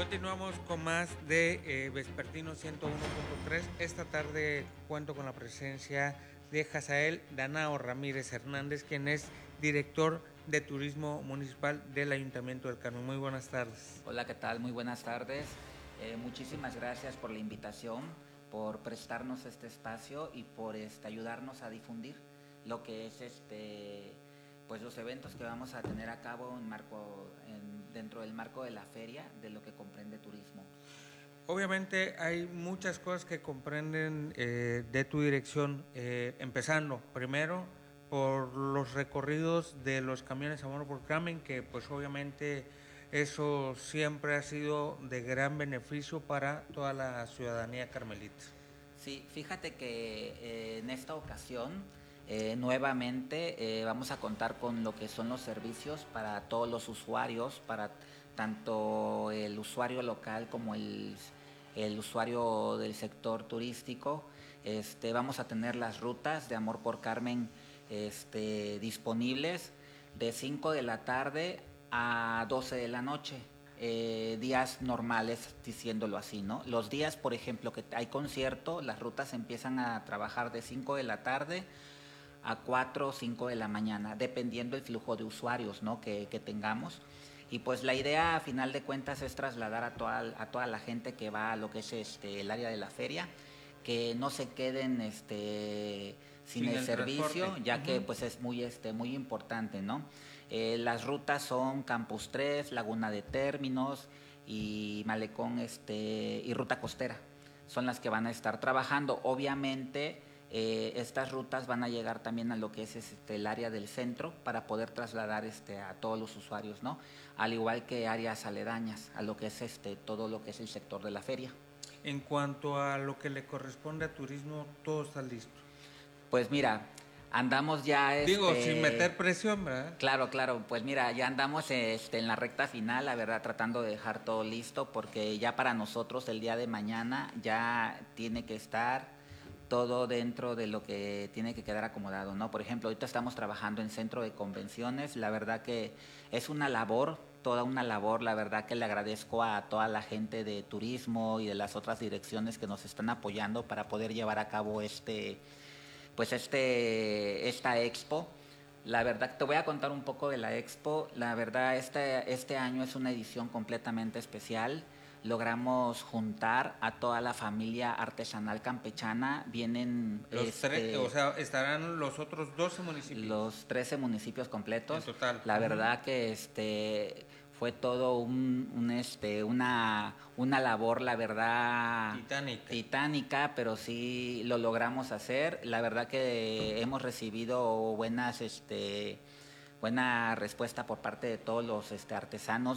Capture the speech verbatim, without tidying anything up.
Continuamos con más de eh, Vespertino ciento uno punto tres. Esta tarde cuento con la presencia de Hazael Danao Ramírez Hernández, quien es director de Turismo Municipal del Ayuntamiento del Carmen. Muy buenas tardes. Hola, ¿qué tal? Muy buenas tardes. Eh, muchísimas gracias por la invitación, por prestarnos este espacio y por este, ayudarnos a difundir lo que es este, pues los eventos que vamos a tener a cabo en marco, en, dentro del marco de la feria, de lo que comprende turismo. Obviamente hay muchas cosas que comprenden eh, de tu dirección, eh, empezando primero por los recorridos de los camiones Amor por Carmen, que pues obviamente eso siempre ha sido de gran beneficio para toda la ciudadanía carmelita. Sí, fíjate que eh, en esta ocasión eh, nuevamente eh, vamos a contar con lo que son los servicios para todos los usuarios, para tanto el usuario local como el, el usuario del sector turístico. Este, vamos a tener las rutas de Amor por Carmen este, disponibles de cinco de la tarde a doce de la noche. Eh, días normales, diciéndolo así, ¿no? Los días, por ejemplo, que hay concierto, las rutas empiezan a trabajar de cinco de la tarde a cuatro o cinco de la mañana, dependiendo el flujo de usuarios, ¿no? que, que tengamos. Y pues la idea, a final de cuentas, es trasladar a toda, a toda la gente que va a lo que es este, el área de la feria, que no se queden este, sin, sin el, el servicio, transporte. Ya uh-huh. que pues es muy, este, muy importante, ¿no? Eh, las rutas son Campus tres, Laguna de Términos y Malecón este, y Ruta Costera. Son las que van a estar trabajando. Obviamente, eh, estas rutas van a llegar también a lo que es este, el área del centro para poder trasladar este, a todos los usuarios, ¿no? Al igual que áreas aledañas a lo que es este, todo lo que es el sector de la feria. En cuanto a lo que le corresponde a turismo, todo está listo. Pues mira, andamos ya... Digo, este, sin meter presión, ¿verdad? Claro, claro, pues mira, ya andamos este, en la recta final, la verdad, tratando de dejar todo listo, porque ya para nosotros el día de mañana ya tiene que estar todo dentro de lo que tiene que quedar acomodado, ¿no? Por ejemplo, ahorita estamos trabajando en centro de convenciones, la verdad que es una labor, toda una labor, la verdad que le agradezco a toda la gente de turismo y de las otras direcciones que nos están apoyando para poder llevar a cabo este, pues este, esta expo. La verdad, te voy a contar un poco de la expo. La verdad, este, este año es una edición completamente especial. Logramos juntar a toda la familia artesanal campechana. Vienen... Los este, tres, o sea, estarán los otros doce municipios. Los trece municipios completos. En total. La verdad uh-huh. que este... fue todo un, un este una una labor, la verdad, titánica. titánica, pero sí lo logramos hacer. La verdad que hemos recibido buenas este buena respuesta por parte de todos los este artesanos